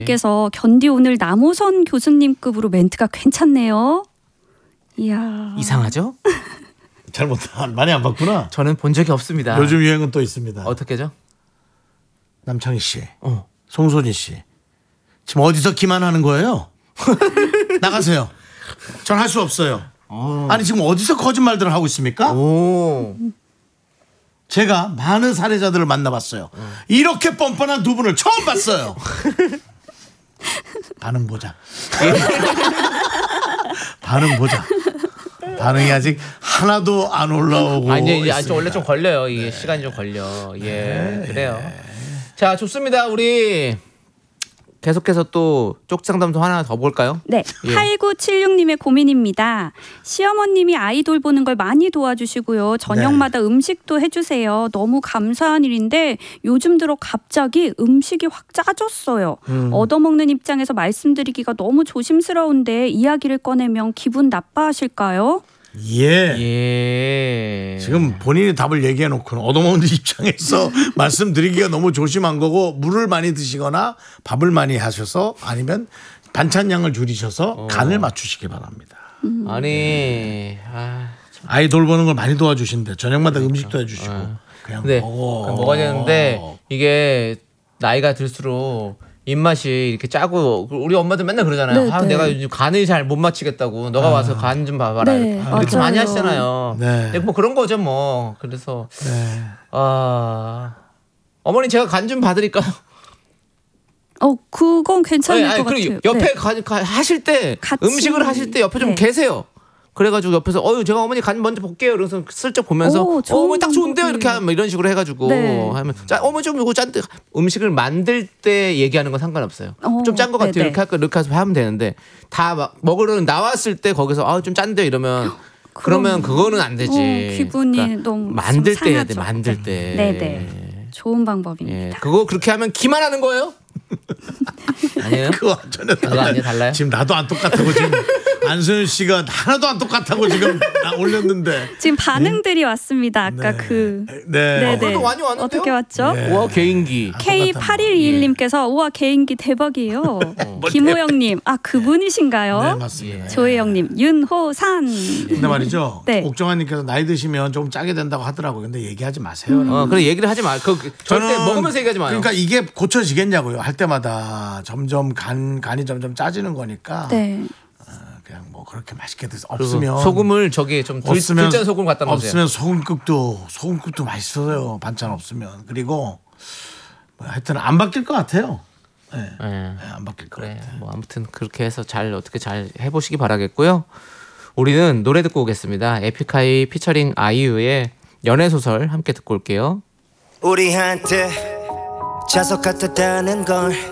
께서 견디 오늘 남호선 교수님급으로 멘트가 괜찮네요. 이야. 이상하죠? 많이 안 봤구나. 저는 본 적이 없습니다. 요즘 유행은 또 있습니다. 어떻게죠? 남창희 씨, 송소진 씨, 지금 어디서 기만하는 거예요? 나가세요. 전 할 수 없어요. 아니 지금 어디서 거짓말들을 하고 있습니까? 오. 제가 많은 사례자들을 만나봤어요. 이렇게 뻔뻔한 두 분을 처음 봤어요. 반응 보자. 반응 보자. 반응이 아직 하나도 안 올라오고 아니 이제 있습니다. 원래 좀 걸려요. 이게 시간이 좀 걸려. 예, 그래요. 자, 좋습니다. 우리 계속해서 또 쪽상담도 하나 더 볼까요? 네, 예. 8976님의 고민입니다. 시어머님이 아이 돌보는 걸 많이 도와주시고요. 저녁마다 음식도 해주세요. 너무 감사한 일인데 요즘 들어 갑자기 음식이 확 짜졌어요. 얻어먹는 입장에서 말씀드리기가 너무 조심스러운데 이야기를 꺼내면 기분 나빠하실까요? 예. 지금 본인이 답을 얘기해 놓고 얻어먹는 입장에서 말씀드리기가 너무 조심한 거고 물을 많이 드시거나 밥을 많이 하셔서 아니면 반찬량을 줄이셔서 간을 맞추시기 바랍니다. 아니, 아이 돌보는 걸 많이 도와주신대. 저녁마다 음식도 해주시고 그냥 네, 먹어. 먹어야 되는데 이게 나이가 들수록 입맛이 이렇게 짜고 우리 엄마들 맨날 그러잖아요. 네, 아, 네. 내가 요즘 간을 잘 못 맞추겠다고. 너가 와서 간 좀 봐봐라. 네, 이렇게 맞아요. 많이 하시잖아요. 네. 뭐 그런 거죠 뭐. 그래서 네. 어머니 제가 간 좀 봐드릴까요? 그건 괜찮을 것 그리고 같아요. 옆에 네. 하실 때 같이. 음식을 하실 때 옆에 좀 네. 계세요. 그래가지고 옆에서 제가 어머니 간 먼저 볼게요. 그래서 슬쩍 보면서 오, 좋은 어머니 딱 좋은데요. 방법이에요. 이렇게 하면 이런 식으로 해가지고 네. 하면 어머니 좀 이거 짠데 음식을 만들 때 얘기하는 건 상관없어요. 좀 짠 것 같아요. 네네. 이렇게 할까 이렇게 해서 하면 되는데 다 막 먹으러 나왔을 때 거기서 좀 짠데요 이러면 그러면 그거는 안 되지. 기분이 너무 만들 때 해야 돼. 상하죠. 만들 때. 네네. 좋은 방법입니다. 예, 그거 그렇게 하면 기만하는 거예요? 아니에요? 그거 전혀 그거 아니에요? 달라요? 지금 나도 안 똑같다고 지금 안소연 씨가 하나도 안 똑같다고 지금 나 올렸는데 지금 반응들이 왔습니다. 아까 네. 그래도 많이 왔는데요? 어떻게 왔죠? 네. 와 개인기. K8121님께서 우와 개인기 대박이에요. 김호영님 그분이신가요? 네 맞습니다. 조혜영님 윤호산. 근데 말이죠. 네. 옥정아님께서 나이 드시면 조금 짜게 된다고 하더라고요. 근데 얘기하지 마세요. 그래 얘기를 하지 마. 절대 먹으면서 얘기하지 마요. 그러니까 이게 고쳐지겠냐고요. 할 때마다 점점 간이 점점 짜지는 거니까. 네. 그냥 뭐 그렇게 맛있게 드세요. 그리고 없으면 소금을 저기 좀 들짠 소금 갖다 놓으세요. 없으면 소금국도 맛있어요. 반찬 없으면. 그리고 뭐 하여튼 안 바뀔 것 같아요. 네. 안 바뀔 것 같아요. 뭐 아무튼 그렇게 해서 어떻게 잘 해보시기 바라겠고요. 우리는 노래 듣고 오겠습니다. 에픽하이 피처링 아이유의 연애소설 함께 듣고 올게요. 우리한테 자석 같았다는 걸